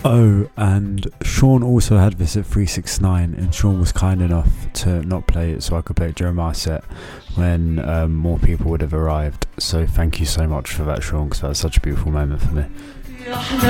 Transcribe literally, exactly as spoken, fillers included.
Oh, and Sean also had this at three six nine, and Sean was kind enough to not play it so I could play Jeremiah's set when um, more people would have arrived. So thank you so much for that, Sean, because that was such a beautiful moment for me.